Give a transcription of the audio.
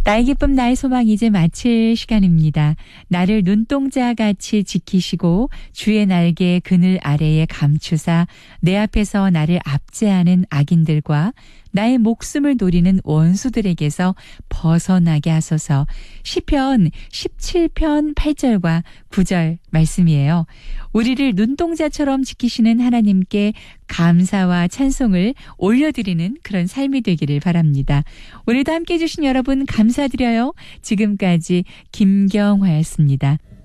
나의 기쁨 나의 소망 이제 마칠 시간입니다. 나를 눈동자같이 지키시고 주의 날개 그늘 아래에 감추사 내 앞에서 나를 압제하는 악인들과 나의 목숨을 노리는 원수들에게서 벗어나게 하소서. 시편 17편 8절과 9절 말씀이에요. 우리를 눈동자처럼 지키시는 하나님께 감사와 찬송을 올려드리는 그런 삶이 되기를 바랍니다. 오늘도 함께해 주신 여러분 감사드려요. 지금까지 김경화였습니다.